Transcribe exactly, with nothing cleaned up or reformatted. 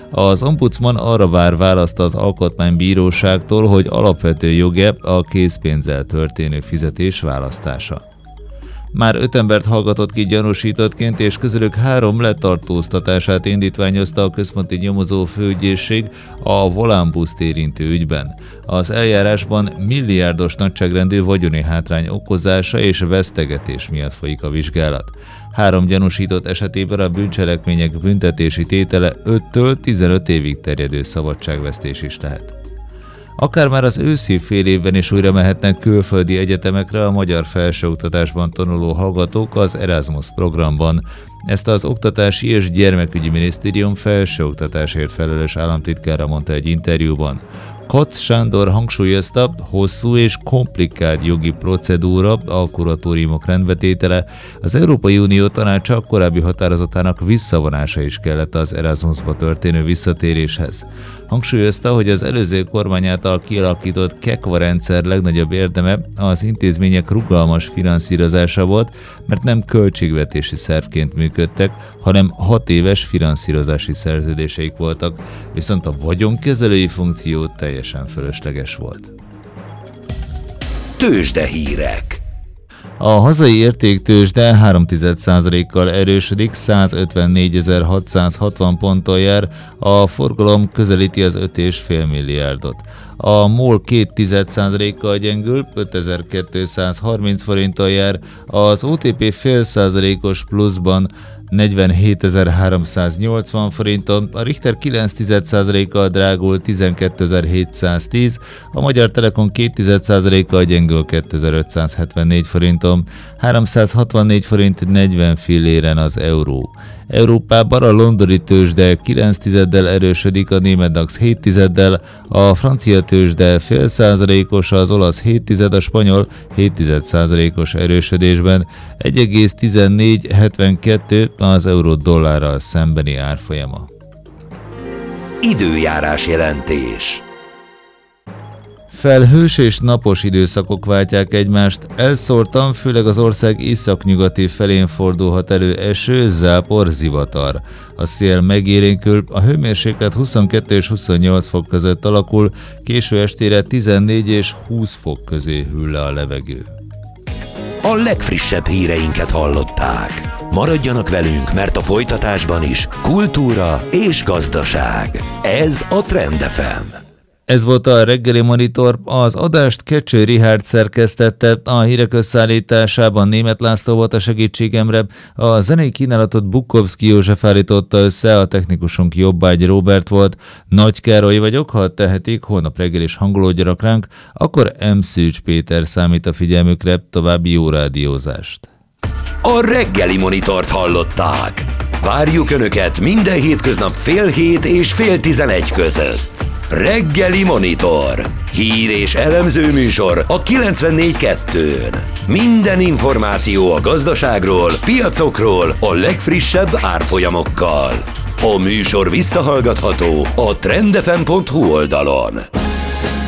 Az ombudsman arra vár választ az alkotmánybíróságtól, hogy alapvető joga a készpénzzel történő fizetés választása. Már öt embert hallgatott ki gyanúsítottként, és közülük három letartóztatását indítványozta a központi nyomozó főügyészség a Volánbuszt érintő ügyben. Az eljárásban milliárdos nagyságrendű vagyoni hátrány okozása és vesztegetés miatt folyik a vizsgálat. Három gyanúsított esetében a bűncselekmények büntetési tétele öttől tizenöt évig terjedő szabadságvesztés is lehet. Akár már az őszi fél évben is újra mehetnek külföldi egyetemekre a magyar felsőoktatásban tanuló hallgatók az Erasmus programban. Ezt az Oktatási és Gyermekügyi Minisztérium felsőoktatásért felelős államtitkára mondta egy interjúban. Kocz Sándor hangsúlyozta, hosszú és komplikált jogi procedúra, a kuratóriumok rendbetétele, az Európai Unió Tanácsa korábbi határozatának visszavonása is kellett az Erasmusba történő visszatéréshez. Hangsúlyozta, hogy az előző kormány által kialakított KEKVA rendszer legnagyobb érdeme az intézmények rugalmas finanszírozása volt, mert nem költségvetési szervként működtek, hanem hat éves finanszírozási szerződéseik voltak, viszont a vagyonkezelői funkció teljesen fölösleges volt. Tőzsdehírek. A hazai értéktőzsde három egész egy százalékkal erősödik, százötvennégyezer-hatszázhatvan ponton jár, a forgalom közelíti az öt egész öt milliárdot. A MOL két egész százalékkal gyengül, ötezer-kétszázharminc forinton jár, az o té pé fél százalékos pluszban negyvenhétezer-háromszáznyolcvan forinton, a Richter kilenc egész százalékkal drágul tizenkétezer-hétszáztíz, a Magyar Telekom két egész százalékkal gyengül kétezer-ötszázhetvennégy forinton, háromszázhatvannégy forint negyven filléren az euró. Európában a londoni tőzsde kilenc tizeddel erősödik, a német DAX hét tizeddel, a francia tőzsde fél százalékos, az olasz hét tized, a spanyol hét tized százalékos erősödésben, egy egész tizennégy hetvenkettő az euró dollárral szembeni árfolyama. Időjárás jelentés. Felhős és napos időszakok váltják egymást, elszórtan, főleg az ország északnyugati felén fordulhat elő eső, zápor, zivatar. A szél megélénkül, a hőmérséklet huszonkettő és huszonnyolc fok között alakul, késő estére tizennégy és húsz fok közé hűl le a levegő. A legfrissebb híreinket hallották. Maradjanak velünk, mert a folytatásban is kultúra és gazdaság. Ez a Trend ef em. Ez volt a reggeli monitor, az adást Kecső Richárd szerkesztette, a hírek összeállításában Németh László volt a segítségemre, a zenei kínálatot Bukowski József állította össze, a technikusunk Jobbágy Róbert volt, Nagy Károly vagyok, ha tehetik, holnap reggel is hangolódjanak ránk, akkor M. Szűcs Péter számít a figyelmükre, további jó rádiózást. A reggeli monitort hallották. Várjuk Önöket minden hétköznap fél hét és fél tizenegy között. Reggeli Monitor. Hír és elemző műsor a kilencvennégy kettőn. Minden információ a gazdaságról, piacokról, a legfrissebb árfolyamokkal. A műsor visszahallgatható a trendefem pont hu oldalon.